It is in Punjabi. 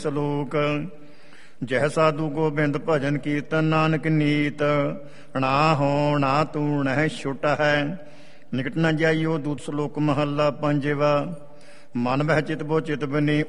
ਸਲੋਕ ਜਹ ਸਾਧੂ ਗੋਬਿੰਦ ਭਜਨ ਕੀਰਤਨ ਨਾਨਕ ਨੀਤ। ਨਾ ਹੋ ਨਾ ਤੂੰ ਨਹਿ ਛੁਟ ਹੈ ਨਿਕਟ ਨ ਜਾਈਓ। ਦੂਤ ਸਲੋਕ ਮਹੱਲਾ ਪੰਜਵਾ। ਮਨ ਬਹਿ ਚਿਤ ਬੋ ਚਿਤ ਬਨੀ